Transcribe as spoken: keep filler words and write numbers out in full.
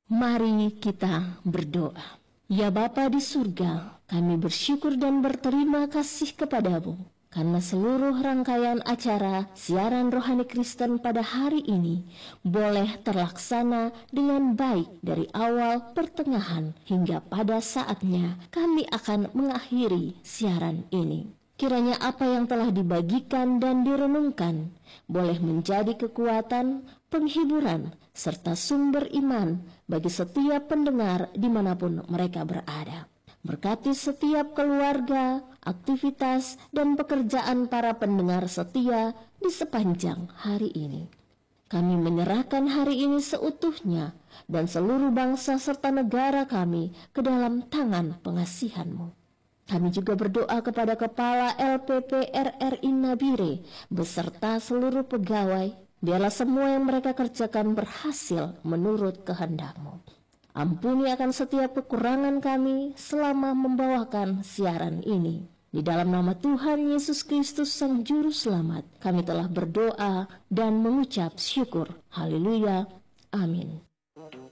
Mari kita berdoa. Ya Bapa di surga, kami bersyukur dan berterima kasih kepadamu karena seluruh rangkaian acara siaran Rohani Kristen pada hari ini boleh terlaksana dengan baik dari awal, pertengahan, hingga pada saatnya kami akan mengakhiri siaran ini. Kiranya apa yang telah dibagikan dan direnungkan boleh menjadi kekuatan, penghiburan, serta sumber iman bagi setiap pendengar dimanapun mereka berada. Berkati setiap keluarga, aktivitas, dan pekerjaan para pendengar setia di sepanjang hari ini. Kami menyerahkan hari ini seutuhnya dan seluruh bangsa serta negara kami ke dalam tangan pengasihan-Mu. Kami juga berdoa kepada Kepala L P P R R I Nabire beserta seluruh pegawai, biarlah semua yang mereka kerjakan berhasil menurut kehendak-Mu. Ampuni akan setiap kekurangan kami selama membawakan siaran ini. Di dalam nama Tuhan Yesus Kristus Sang Juru Selamat, kami telah berdoa dan mengucap syukur. Haleluya. Amin.